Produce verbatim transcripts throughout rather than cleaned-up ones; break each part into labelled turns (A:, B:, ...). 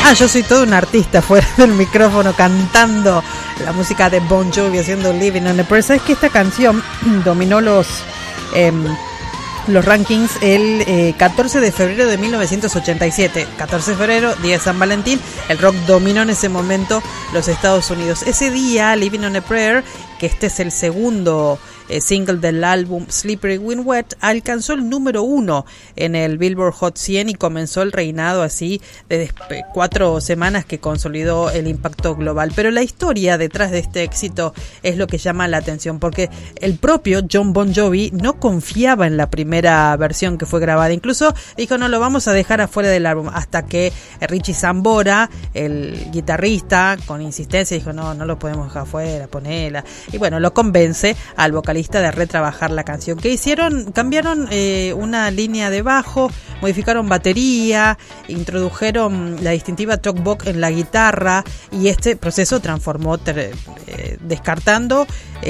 A: Ah, yo soy todo un artista fuera del micrófono cantando la música de Bon Jovi haciendo Living on a Prayer. ¿Sabes que esta canción dominó los eh, los rankings el eh, catorce de febrero de mil novecientos ochenta y siete? catorce de febrero, día de San Valentín. El rock dominó en ese momento los Estados Unidos. Ese día, Living on a Prayer, que este es el segundo eh, single del álbum Slippery When Wet, alcanzó el número uno en el Billboard Hot cien y comenzó el reinado así de cuatro semanas que consolidó el impacto global. Pero la historia detrás de este éxito es lo que llama la atención, porque el propio John Bon Jovi no confiaba en la primera versión que fue grabada. Incluso dijo, no, lo vamos a dejar afuera del álbum, hasta que Richie Sambora, el guitarrista, con insistencia dijo, no, no lo podemos dejar afuera, ponela. Y bueno, lo convence al vocalista de retrabajar la canción. ¿Qué hicieron? Cambiaron eh, una línea de bajo, modificaron batería, introdujeron la distintiva talkbox en la guitarra, y este proceso transformó, ter, eh, descartando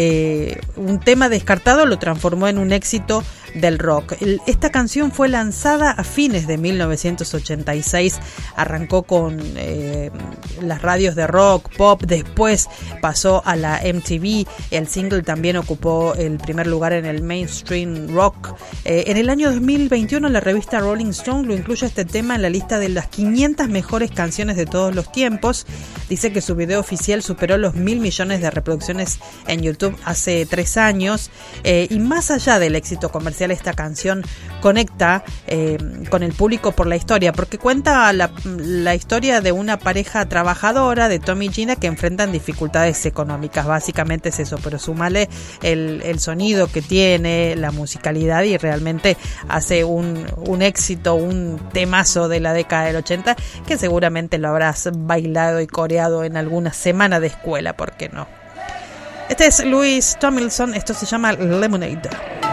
A: eh, un tema descartado, lo transformó en un éxito del rock. El, esta canción fue lanzada a fines de mil novecientos ochenta y seis, arrancó con eh, las radios de rock, pop, después pasó a la M T V, el single también ocupó el primer lugar en el mainstream rock. Eh, en el año dos mil veintiuno la revista Rolling Stone lo incluye este tema en la lista de las quinientas mejores canciones de todos los tiempos. Dice que su video oficial superó los mil millones de reproducciones en YouTube hace tres años, eh, y más allá del éxito comercial, esta canción conecta eh, con el público por la historia, porque cuenta la, la historia de una pareja trabajadora, de Tom y Gina, que enfrentan dificultades económicas. Básicamente es eso, pero súmale el, el sonido que tiene, la musicalidad, y realmente hace un, un éxito, un temazo de la década del ochenta, que seguramente lo habrás bailado y coreado en alguna semana de escuela, ¿por qué no? Este es Louis Tomlinson, esto se llama Lemonade.